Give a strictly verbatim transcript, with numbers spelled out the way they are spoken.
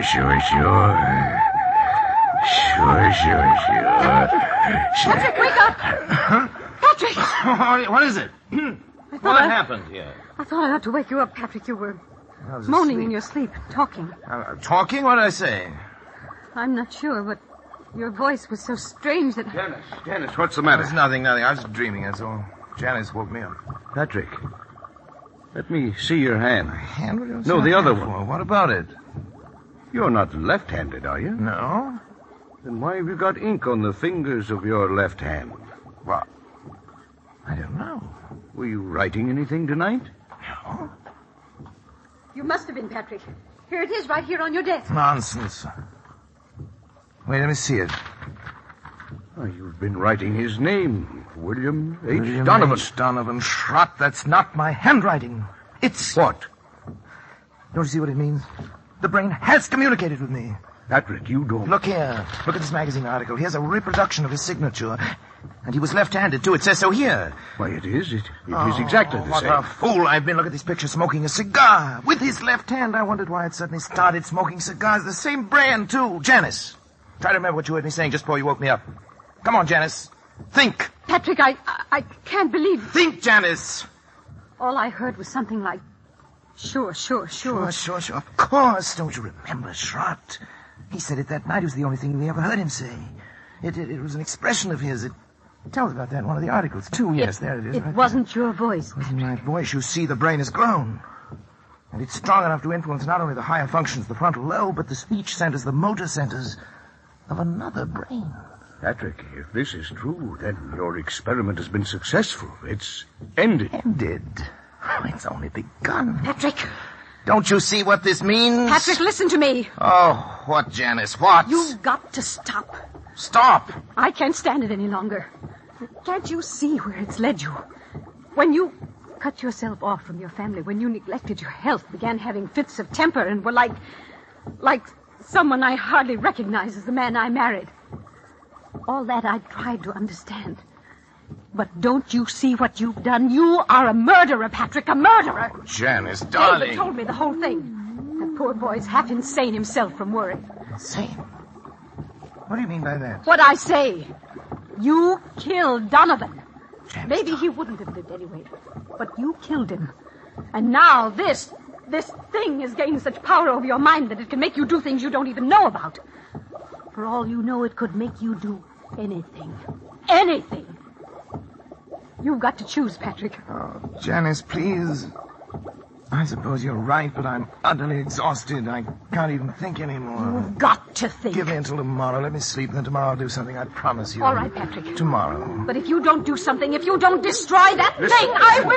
sure, sure. Sure, sure, sure. Patrick, wake up! Huh? Patrick! What is it? What I, happened here? I thought I ought to wake you up, Patrick. You were moaning in your sleep, talking. Uh, talking? What did I say? I'm not sure, but your voice was so strange that... Janice, Janice, what's the matter? It's nothing, nothing. I was dreaming, that's all. Janice woke me up. Patrick, let me see your hand. Hand? What are you No, the other for? one. What about it? You're not left-handed, are you? No. Then why have you got ink on the fingers of your left hand? What? I don't know. Were you writing anything tonight? No. You must have been, Patrick. Here it is, right here on your desk. Nonsense. Wait, let me see it. Oh, you've been writing his name, William H. William Donovan. H. Donovan Schrott. That's not my handwriting. It's... What? Don't you see what it means? The brain has communicated with me. Patrick, you don't... Look here. Look at this magazine article. Here's a reproduction of his signature. And he was left-handed, too. It says so here. Why, it is. It, it oh, is exactly the what same. What a fool I've been. Look at this picture, smoking a cigar. With his left hand. I wondered why it suddenly started smoking cigars. The same brand, too. Janice, try to remember what you heard me saying just before you woke me up. Come on, Janice. Think. Patrick, I, I, I can't believe... Think, Janice. All I heard was something like, sure, sure, sure. Sure, sure, sure. Of course. Don't you remember, Schrott? He said it that night. It was the only thing we ever heard him say. It, it, it was an expression of his. It tells about that in one of the articles, too. Yes, it, there it is. It right wasn't there. your voice. It wasn't my voice. You see, the brain has grown. And it's strong enough to influence not only the higher functions of the frontal lobe, but the speech centers, the motor centers of another brain. Patrick, if this is true, then your experiment has been successful. It's ended. Ended? Oh, it's only begun. Patrick! Don't you see what this means? Patrick, listen to me. Oh, what, Janice, what? You've got to stop. Stop! I can't stand it any longer. Can't you see where it's led you? When you cut yourself off from your family, when you neglected your health, began having fits of temper, and were like... like someone I hardly recognize as the man I married. All that I tried to understand. But don't you see what you've done? You are a murderer, Patrick, a murderer. Oh, Janice, darling. David told me the whole thing. That poor boy's half insane himself from worry. Insane? What do you mean by that? What I say. You killed Donovan. Janice, Maybe he wouldn't have lived anyway, but you killed him. And now this, this thing has gained such power over your mind that it can make you do things you don't even know about. For all you know, it could make you do anything. Anything. You've got to choose, Patrick. Oh, Janice, please. I suppose you're right, but I'm utterly exhausted. I can't even think anymore. You've got to think. Give me until tomorrow. Let me sleep, and then tomorrow I'll do something. I promise you. All right, Patrick. Tomorrow. But if you don't do something, if you don't destroy that Listen. thing, I will...